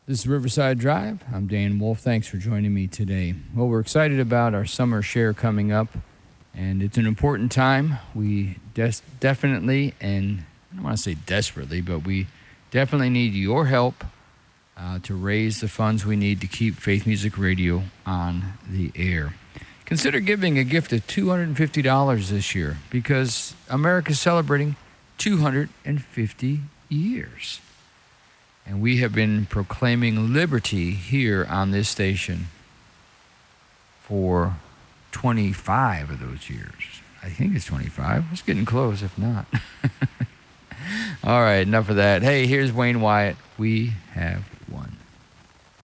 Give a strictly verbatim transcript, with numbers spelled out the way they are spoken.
This is Riverside Drive. I'm Dan Wolf. Thanks for joining me today. Well, we're excited about our summer share coming up, and it's an important time. We des- definitely, and I don't want to say desperately, but we definitely need your help uh, to raise the funds we need to keep Faith Music Radio on the air. Consider giving a gift of two hundred fifty dollars this year because America's celebrating two hundred fifty years. And we have been proclaiming liberty here on this station for twenty-five of those years. I think it's twenty-five. It's getting close, if not. All right, enough of that. Hey, here's Wayne Wyatt. We have